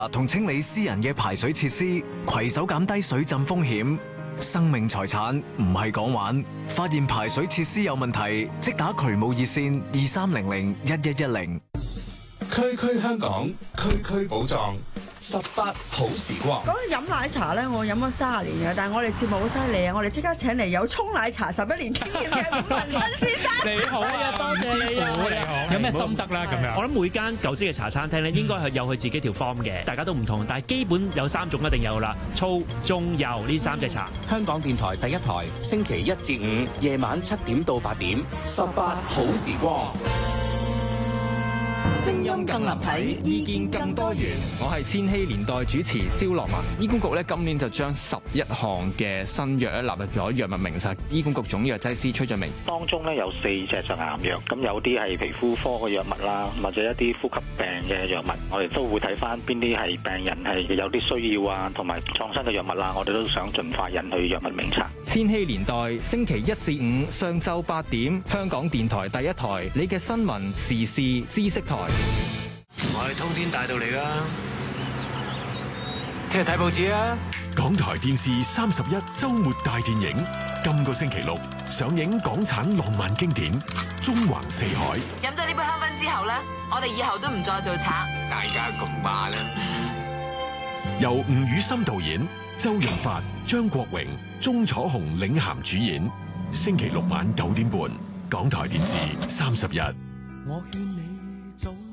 同清理私人嘅排水設施，攜手減低水浸風險。生命財產唔係講玩，發現排水設施有問題，即打渠務熱線23001110。 區區香港，區區寶藏，18好時光。 講起飲奶茶咧，我飲咗30年嘅，但係我哋節目好犀利啊！我哋即刻請嚟有沖奶茶11年經驗嘅伍文新先生。 你好啊，多謝你啊！你好，有咩心得啦？咁樣，我諗每間舊式嘅茶餐廳咧，應該係有佢自己條 form 嘅，大家都唔同，但係基本有3種一定有啦，粗、中、幼呢3隻茶。 香港電台第一台，星期1至5夜晚7點到8點，18好時光。 聲音更立體，意見更多元。 我係千禧年代主持蕭樂文。醫管局咧今年就將11項嘅新藥咧納入咗藥物名冊。醫管局總藥劑師崔俊明， 當中咧有4隻就癌藥，咁有啲係皮膚科嘅藥物啦，或者一啲呼吸病嘅藥物，我哋都會睇翻邊啲係病人係有啲需要啊，同埋創新嘅藥物啦，我哋都想盡快引去藥物名冊。 千禧年代星期1至5上晝8點，香港電台第一台，你嘅新聞時事知識台。 我係通天大道嚟噶，聽日睇報紙啊！ 港台電視31週末大電影，今個星期6上映港產浪漫經典《縱橫四海》。 飲咗呢杯香檳之後咧，我哋以後都唔再做賊。 大家共罵啦！ 由吳宇森導演，周潤發、張國榮、鐘楚紅領銜主演。星期6晚9點半，港台電視31。 我勸你早